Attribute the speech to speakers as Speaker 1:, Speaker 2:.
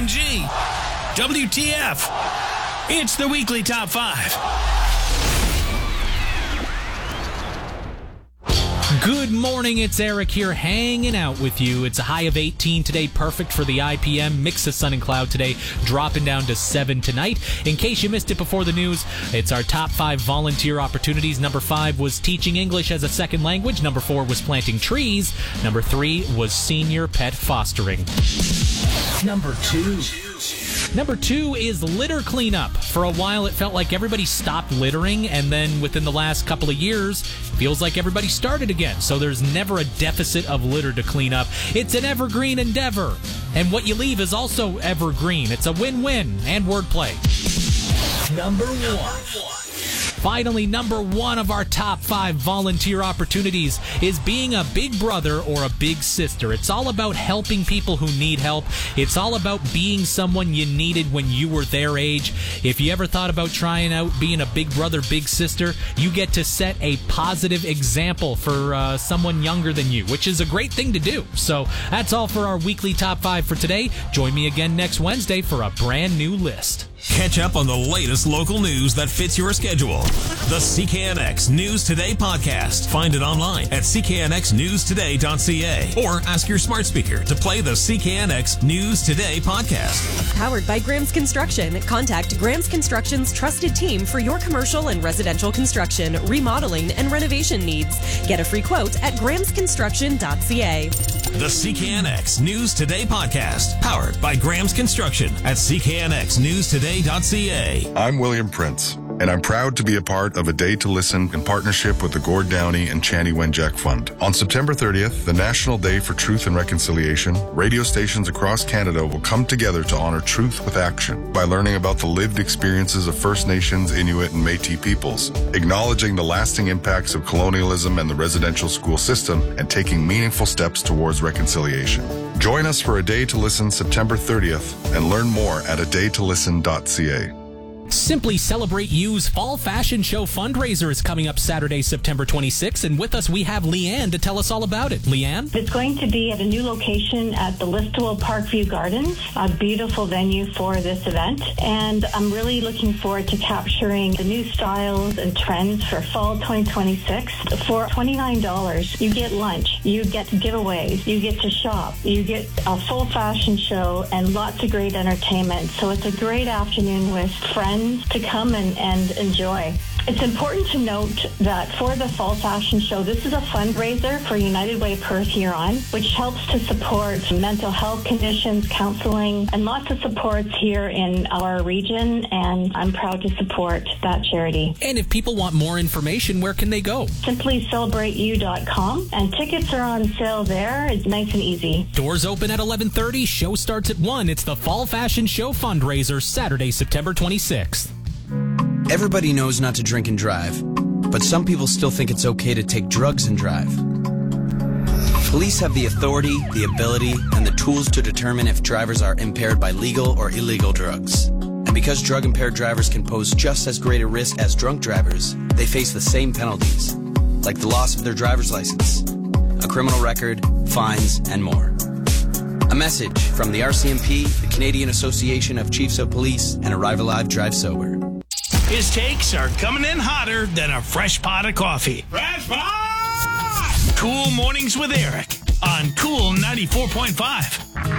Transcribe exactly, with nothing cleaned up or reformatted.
Speaker 1: M G, W T F. It's the weekly top five.
Speaker 2: Good morning, it's Eric here hanging out with you. It's a high of eighteen today, perfect for the I P M. Mix of sun and cloud today, dropping down to seven tonight. In case you missed it before the news, it's our top five volunteer opportunities. Number five was teaching English as a second language. Number four was planting trees. Number three was senior pet fostering.
Speaker 3: Number two.
Speaker 2: Number two is litter cleanup. For a while, it felt like everybody stopped littering, and then within the last couple of years, it feels like everybody started again. So there's never a deficit of litter to clean up. It's an evergreen endeavor. And what you leave is also evergreen. It's a win-win and wordplay.
Speaker 3: Number one.
Speaker 2: Finally, number one of our top five volunteer opportunities is being a big brother or a big sister. It's all about helping people who need help. It's all about being someone you needed when you were their age. If you ever thought about trying out being a big brother, big sister, you get to set a positive example for uh, someone younger than you, which is a great thing to do. So that's all for our weekly top five for today. Join me again next Wednesday for a brand new list.
Speaker 1: Catch up on the latest local news that fits your schedule. The C K N X News Today podcast. Find it online at c k n x news today dot c a or ask your smart speaker to play the C K N X News Today podcast.
Speaker 4: Powered by Graham's Construction. Contact Graham's Construction's trusted team for your commercial and residential construction, remodeling, and renovation needs. Get a free quote at grahams construction dot c a.
Speaker 1: The C K N X News Today podcast. Powered by Graham's Construction at c k n x news today dot c a.
Speaker 5: I'm William Prince, and I'm proud to be a part of A Day to Listen in partnership with the Gord Downey and Chani Wenjack Fund. On September thirtieth, the National Day for Truth and Reconciliation, radio stations across Canada will come together to honor truth with action by learning about the lived experiences of First Nations, Inuit, and Métis peoples, acknowledging the lasting impacts of colonialism and the residential school system, and taking meaningful steps towards reconciliation. Join us for A Day to Listen September thirtieth and learn more at a day to listen dot c a.
Speaker 2: Simply Celebrate You's Fall Fashion Show fundraiser is coming up Saturday, September twenty-sixth, and with us we have Leanne to tell us all about it. Leanne?
Speaker 6: It's going to be at a new location at the Listowel Parkview Gardens, a beautiful venue for this event, and I'm really looking forward to capturing the new styles and trends for fall twenty twenty-six. For twenty-nine dollars, you get lunch, you get giveaways, you get to shop, you get a full fashion show, and lots of great entertainment. So it's a great afternoon with friends to come and, and enjoy. It's important to note that for the Fall Fashion Show, this is a fundraiser for United Way Perth Huron, which helps to support mental health conditions, counseling, and lots of supports here in our region, and I'm proud to support that charity.
Speaker 2: And if people want more information, where can they go?
Speaker 6: Simply celebrate you dot com, and tickets are on sale there. It's nice and easy.
Speaker 2: Doors open at eleven thirty, show starts at one. It's the Fall Fashion Show fundraiser, Saturday, September twenty-sixth.
Speaker 7: Everybody knows not to drink and drive, but some people still think it's okay to take drugs and drive. Police have the authority, the ability, and the tools to determine if drivers are impaired by legal or illegal drugs. And because drug-impaired drivers can pose just as great a risk as drunk drivers, they face the same penalties, like the loss of their driver's license, a criminal record, fines, and more. A message from the R C M P, the Canadian Association of Chiefs of Police, and Arrive Alive Drive Sober.
Speaker 1: His takes are coming in hotter than a fresh pot of coffee. Fresh pot! Cool Mornings with Eric on Cool ninety-four point five.